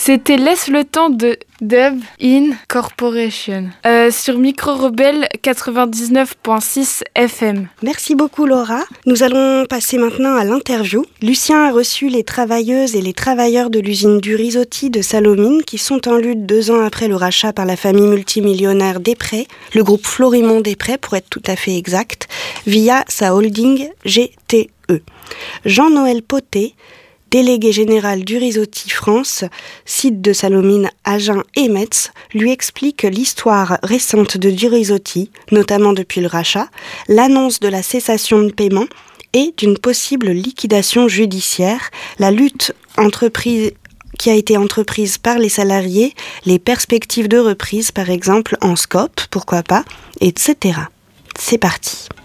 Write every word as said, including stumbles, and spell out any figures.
C'était Laisse le temps de Dub In Corporation euh, sur Micro Rebelle quatre-vingt-dix-neuf virgule six F M. Merci beaucoup Laura. Nous allons passer maintenant à l'interview. Lucien a reçu les travailleuses et les travailleurs de l'usine du Risotti de Sallaumines qui sont en lutte deux ans après le rachat par la famille multimillionnaire Després, le groupe Florimond Després pour être tout à fait exact, via sa holding G T E. Jean-Noël Potet, délégué général du Risotti France, site de Sallaumines, Agen et Metz, lui explique l'histoire récente de du Risotti, notamment depuis le rachat, l'annonce de la cessation de paiement et d'une possible liquidation judiciaire, la lutte entreprise qui a été entreprise par les salariés, les perspectives de reprise par exemple en scope, pourquoi pas, et cetera. C'est parti.